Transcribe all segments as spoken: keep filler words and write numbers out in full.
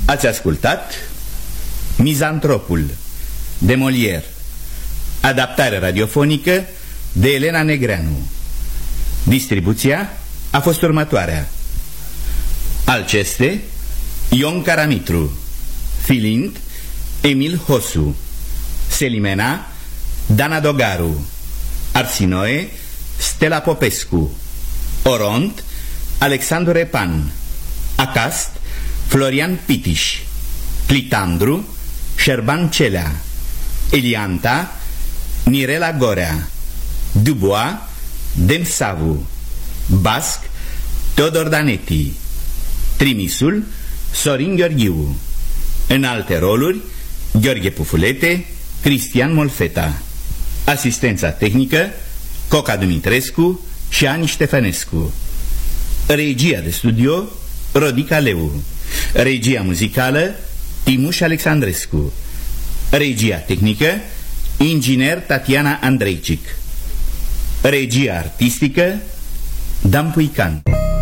Ați ascultat Mizantropul de Molière, adaptare radiofonică de Elena Negreanu. Distribuția a fost următoarea: Alceste, Ion Caramitru; Filint, Emil Hosu; Selimena, Dana Dogaru; Arsinoe, Stella Popescu; Oront, Alexandru Repan; Acast, Florian Pitiș; Clitandru, Șerban Celea; Elianta, Mirela Gorea; Dubois, Demsavu; Basc, Teodor Daneti; Trimisul, Sorin Gheorghiu. În alte roluri, Gheorghe Pufulete, Cristian Molfeta. Asistența tehnică, Coca Dumitrescu și Ani Ștefănescu. Regia de studio, Rodica Leu. Regia muzicală, Timuș Alexandrescu. Regia tehnică, inginer Tatiana Andreicic. Regia artistică, Dan Puican.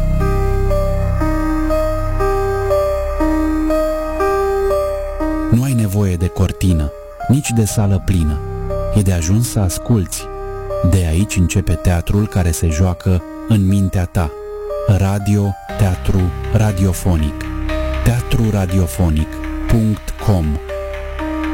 Nu ai nevoie de cortină, nici de sală plină. E de ajuns să asculți. De aici începe teatrul care se joacă în mintea ta. Radio, teatru, radiofonic. teatru radiofonic punct com